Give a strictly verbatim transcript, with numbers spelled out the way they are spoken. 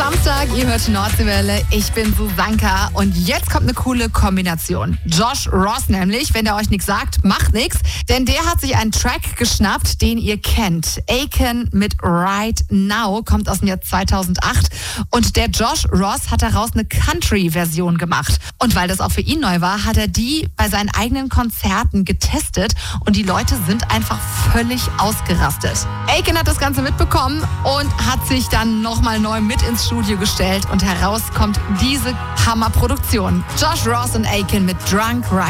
Samstag, ihr hört Nordseewelle, ich bin Susanka und jetzt kommt eine coole Kombination. Josh Ross nämlich, wenn der euch nichts sagt, macht nichts, denn der hat sich einen Track geschnappt, den ihr kennt. Aiken mit Right Now kommt aus dem Jahr zweitausendacht und der Josh Ross hat daraus eine Country-Version gemacht. Und weil das auch für ihn neu war, hat er die bei seinen eigenen Konzerten getestet und die Leute sind einfach völlig ausgerastet. Aiken hat das Ganze mitbekommen und hat sich dann nochmal neu mit ins Studio gestellt und heraus kommt diese Hammerproduktion. Josh Ross und Aiken mit Drunk Right